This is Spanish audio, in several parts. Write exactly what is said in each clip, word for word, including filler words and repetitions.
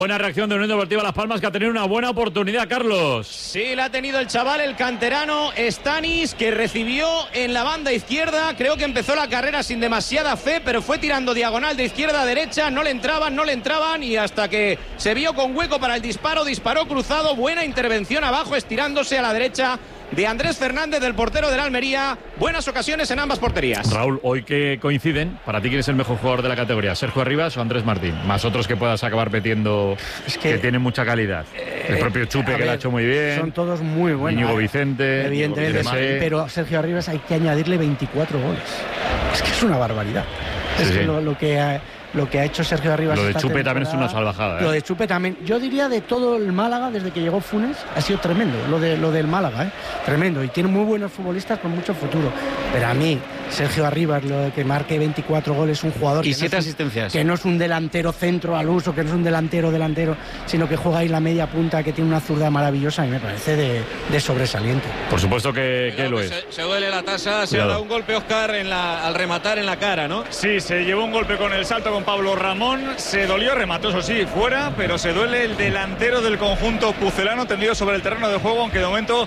Buena reacción de Unión Deportiva Las Palmas, que ha tenido una buena oportunidad, Carlos. Sí, la ha tenido el chaval, el canterano Stanis, que recibió en la banda izquierda. Creo que empezó la carrera sin demasiada fe, pero fue tirando diagonal de izquierda a derecha. No le entraban, no le entraban, y hasta que se vio con hueco para el disparo, disparó cruzado. Buena intervención abajo, estirándose a la derecha de Andrés Fernández, del portero del Almería. Buenas ocasiones en ambas porterías. Raúl, hoy que coinciden, ¿para ti quién es el mejor jugador de la categoría? ¿Sergio Arribas o Andrés Martín? Más otros que puedas acabar metiendo, es que, que tienen mucha calidad. Eh, el propio Chupe, que ver, lo ha hecho muy bien. Son todos muy buenos. Íñigo Vicente. Evidentemente, Vicente. Pero a Sergio Arribas hay que añadirle veinticuatro goles. Es que es una barbaridad. Sí, es sí. que lo, lo que... Ha, Lo que ha hecho Sergio Arribas. Lo de Chupe también es una salvajada, ¿eh? Lo de Chupe también. Yo diría de todo el Málaga, desde que llegó Funes, ha sido tremendo. Lo, de, lo del Málaga, ¿eh? Tremendo. Y tiene muy buenos futbolistas con mucho futuro. Pero a mí, Sergio Arribas, lo de que marque veinticuatro goles, un jugador. Y que siete no es, asistencias. Que no es un delantero centro al uso, que no es un delantero delantero, sino que juega ahí la media punta, que tiene una zurda maravillosa, y me parece de, de sobresaliente. Por supuesto que, que lo es. Se, se duele la tasa, se Cuidado. ha dado un golpe, Óscar, en la, al rematar en la cara, ¿no? Sí, se llevó un golpe con el salto con Pablo Ramón. Se dolió, remató, eso sí, fuera, pero se duele el delantero del conjunto pucelano, tendido sobre el terreno de juego, aunque de momento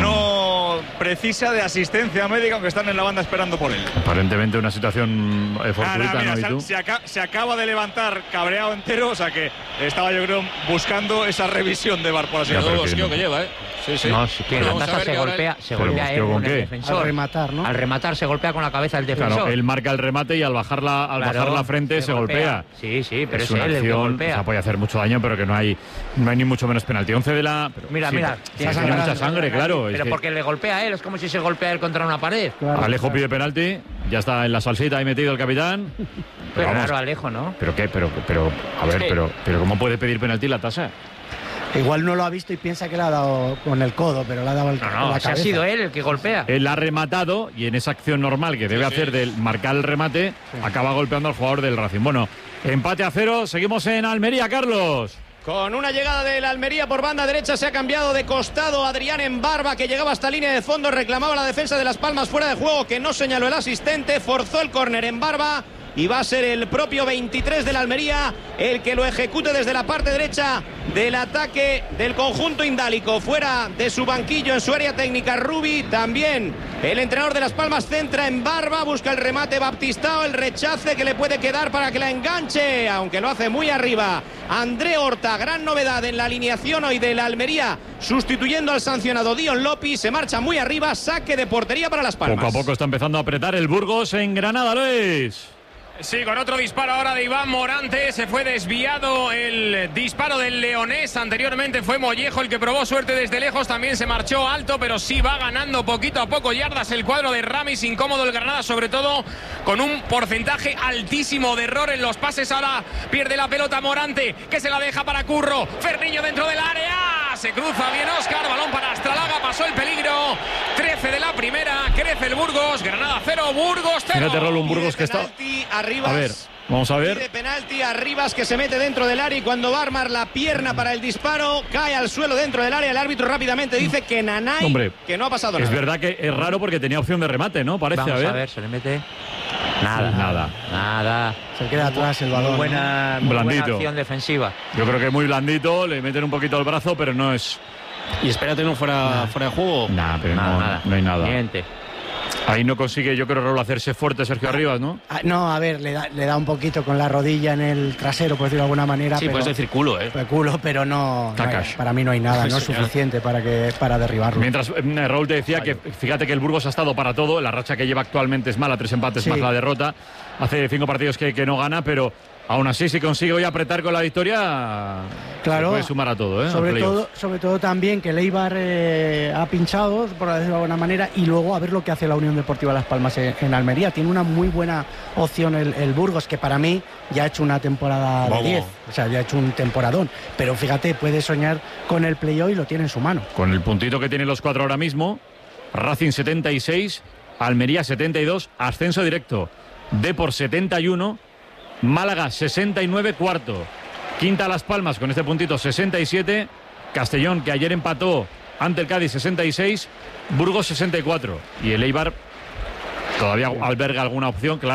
no precisa de asistencia médica, aunque están en la banda esperando por él. Aparentemente una situación eh, fortuita, Nada, mira, ¿no? ¿Y se, tú? se, acaba, se acaba de levantar cabreado entero, o sea que estaba, yo creo, buscando esa revisión de V A R, por así Ya, decirlo. pero Bosqueo que que lleva, ¿eh? Sí, sí. No, sí que Bueno, la vamos a tasa ver se que ahora golpea, el- se Pero golpea Bosqueo, él ¿con con el qué? defensor. Al rematar, ¿no? Al rematar se golpea con la cabeza del defensor. Claro, él marca el remate y al bajar la, al Claro, bajar la frente se, golpea. Sí, sí, pero es es, una él el que acción, golpea. o sea, puede hacer mucho daño, pero que no hay, no hay ni mucho menos penalti. once de la... Pero, Mira, sí, mira, sí, tiene tiene sangre. mucha sangre, claro. Pero es que porque le golpea a él, es como si se golpea él contra una pared. Claro, Alejo claro. pide penalti, ya está en la salsita ahí metido el capitán. Pero, Pero vamos, claro, Alejo, ¿no? ¿pero qué? Pero, pero, a ver, Sí. pero, pero ¿cómo puede pedir penalti la tasa? Igual no lo ha visto y piensa que le ha dado con el codo, pero le ha dado el, No, con no, la si ha cabeza. sido él el que golpea. Él ha rematado y en esa acción normal que debe Sí, sí. hacer del marcar el remate, acaba golpeando al jugador del Racing. Bueno, empate a cero, seguimos en Almería, Carlos. Con una llegada del Almería por banda derecha, se ha cambiado de costado Adrián Embarba, que llegaba hasta línea de fondo, reclamaba la defensa de Las Palmas fuera de juego, que no señaló el asistente, forzó el córner Embarba, y va a ser el propio veintitrés del Almería el que lo ejecute desde la parte derecha del ataque del conjunto indálico. Fuera de su banquillo en su área técnica Rubi, también el entrenador de Las Palmas centra en Barba, busca el remate Baptistao, el rechace que le puede quedar para que la enganche, aunque lo hace muy arriba André Horta. Gran novedad en la alineación hoy del Almería, sustituyendo al sancionado Dion López. Se marcha muy arriba, saque de portería para Las Palmas. Poco a poco está empezando a apretar el Burgos en Granada, Luis. Sí, con otro disparo ahora de Iván Morante. Se fue desviado el disparo del leonés. Anteriormente fue Mollejo el que probó suerte desde lejos. También se marchó alto, pero sí va ganando poquito a poco yardas el cuadro de Ramis. Incómodo el Granada, sobre todo con un porcentaje altísimo de error en los pases. Ahora pierde la pelota Morante, que se la deja para Curro. Ferniño dentro del área. Se cruza bien Óscar. Balón para Astralaga. Pasó el peligro. trece de la primera. Crece el Burgos. Granada cero, Burgos cero. Fíjate, Raúl, un Burgos que está... Arribas. A ver, vamos a ver. Pide penalti a Rivas, que se mete dentro del área, y cuando va a armar la pierna para el disparo, cae al suelo dentro del área. El árbitro rápidamente dice que Nanay, Hombre, que no ha pasado Es nada. verdad que es raro porque tenía opción de remate, ¿no? Parece, Vamos a ver. a ver, se le mete. Nada, Nada. Nada. Se queda atrás el balón. Muy buena, muy buena Blandito. acción defensiva. Yo creo que muy blandito, le meten un poquito el brazo, pero no es... Y espérate, no fuera, fuera de juego. Nah, pero Nada, no, nada. no hay nada. Miente. Ahí no consigue, yo creo, Raúl, hacerse fuerte Sergio Arribas, ¿no? Ah, no, a ver, le da, le da un poquito con la rodilla en el trasero, por decirlo de alguna manera. Sí, pero, puedes decir culo, ¿eh? pues culo, pero no, no hay- Cacas. para mí no hay nada, no es Señor. suficiente para, que, para derribarlo. Mientras eh, Raúl te decía que fíjate que el Burgos ha estado para todo, la racha que lleva actualmente es mala, tres empates Sí. más la derrota, hace cinco partidos que, que no gana, pero aún así si consigue hoy apretar con la victoria, Claro, se puede sumar a todo, ¿eh? sobre, Al playoff. todo, sobre todo también que Leibar eh, ha pinchado, por decirlo de alguna manera, y luego a ver lo que hace la Unión Deportiva Las Palmas en, en Almería. Tiene una muy buena opción el, el Burgos, que para mí ya ha hecho una temporada Vamos. de diez, o sea, ya ha hecho un temporadón, pero fíjate, puede soñar con el playoff y lo tiene en su mano. Con el puntito que tienen los cuatro ahora mismo, Racing setenta y seis, Almería setenta y dos, ascenso directo, Depor setenta y uno, Málaga sesenta y nueve, cuarto. Quinta Las Palmas con este puntito sesenta y siete. Castellón, que ayer empató ante el Cádiz, sesenta y seis. Burgos sesenta y cuatro. Y el Eibar todavía alberga alguna opción, claro.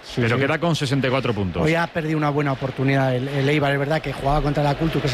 pero sí. queda con sesenta y cuatro puntos. Hoy ha perdido una buena oportunidad el, el Eibar, es verdad que jugaba contra la Cultu, que